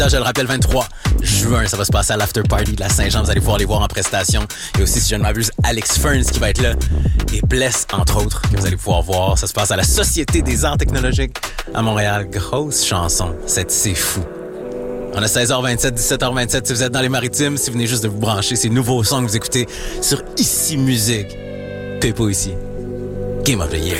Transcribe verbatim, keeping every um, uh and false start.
Je le rappelle, vingt-trois juin, ça va se passer à l'After Party de la Saint-Jean. Vous allez pouvoir les voir en prestation. Et aussi, si je ne m'abuse, Alex Ferns qui va être là. Et Bless, entre autres, que vous allez pouvoir voir. Ça se passe à la Société des Arts Technologiques à Montréal. Grosse chanson. C'est, c'est fou. On a seize heures vingt-sept, dix-sept heures vingt-sept. Si vous êtes dans les Maritimes, si vous venez juste de vous brancher, ces nouveaux sons que vous écoutez sur Ici Musique. Pépo ici. Game of the Year.